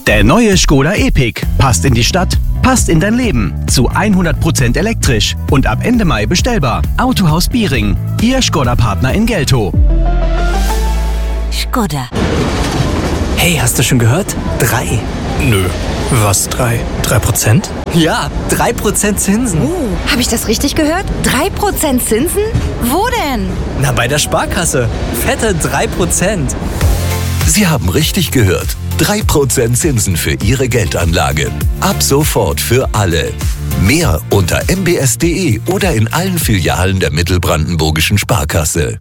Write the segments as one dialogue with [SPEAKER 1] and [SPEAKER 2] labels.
[SPEAKER 1] Der neue Škoda Epiq passt in die Stadt, passt in dein Leben. Zu 100% elektrisch und ab Ende Mai bestellbar. Autohaus Biering, Ihr Škoda-Partner in Geltow.
[SPEAKER 2] Škoda.
[SPEAKER 3] Hey, hast du schon gehört? 3.
[SPEAKER 4] Nö. Was 3? 3%?
[SPEAKER 3] Ja, 3% Zinsen.
[SPEAKER 2] Habe ich das richtig gehört? 3% Zinsen? Wo denn?
[SPEAKER 3] Na, bei der Sparkasse. Fette 3%.
[SPEAKER 5] Sie haben richtig gehört. 3% Zinsen für Ihre Geldanlage. Ab sofort für alle. Mehr unter mbs.de oder in allen Filialen der Mittelbrandenburgischen Sparkasse.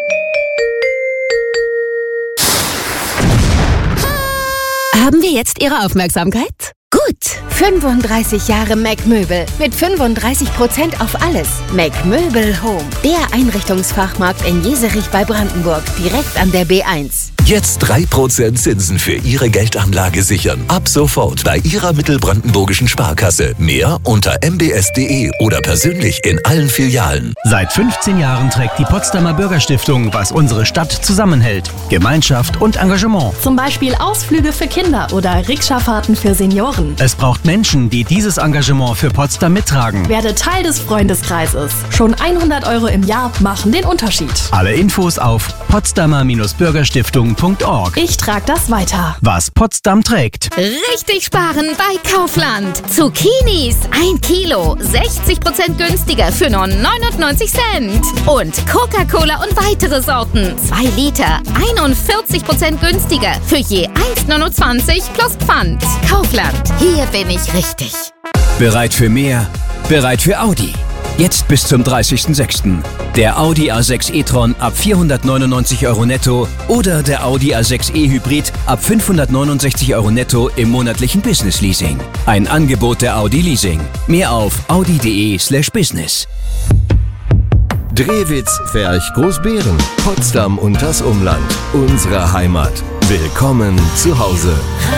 [SPEAKER 6] Haben wir jetzt Ihre Aufmerksamkeit? Gut, 35 Jahre Mac Möbel mit 35% auf alles. Mac Möbel Home, der Einrichtungsfachmarkt in Jeserich bei Brandenburg, direkt an der B1.
[SPEAKER 5] Jetzt 3% Zinsen für Ihre Geldanlage sichern. Ab sofort bei Ihrer Mittelbrandenburgischen Sparkasse. Mehr unter mbs.de oder persönlich in allen Filialen.
[SPEAKER 1] Seit 15 Jahren trägt die Potsdamer Bürgerstiftung, was unsere Stadt zusammenhält. Gemeinschaft und Engagement.
[SPEAKER 7] Zum Beispiel Ausflüge für Kinder oder Rikscha-Fahrten für Senioren.
[SPEAKER 1] Es braucht Menschen, die dieses Engagement für Potsdam mittragen.
[SPEAKER 7] Werde Teil des Freundeskreises. Schon 100 € im Jahr machen den Unterschied.
[SPEAKER 1] Alle Infos auf potsdamer-bürgerstiftung.org.
[SPEAKER 7] Ich trage das weiter.
[SPEAKER 1] Was Potsdam trägt.
[SPEAKER 6] Richtig sparen bei Kaufland. Zucchinis 1 Kilo, 60% günstiger für nur 99 Cent. Und Coca-Cola und weitere Sorten, 2 Liter, 41% günstiger für je 1,29 plus Pfand. Kaufland, hier bin ich richtig.
[SPEAKER 8] Bereit für mehr? Bereit für Audi. Jetzt bis zum 30.06. Der Audi A6 e-tron ab 499 € netto oder der Audi A6 e-Hybrid ab 569 € netto im monatlichen Business-Leasing. Ein Angebot der Audi Leasing. Mehr auf audi.de/business.
[SPEAKER 5] Drewitz, Ferch, Großbeeren, Potsdam und das Umland. Unsere Heimat. Willkommen zu Hause.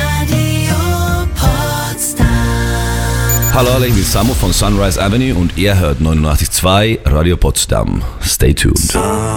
[SPEAKER 9] Hallo alle, ich bin Samu von Sunrise Avenue und ihr hört 89.2 Radio Potsdam. Stay tuned.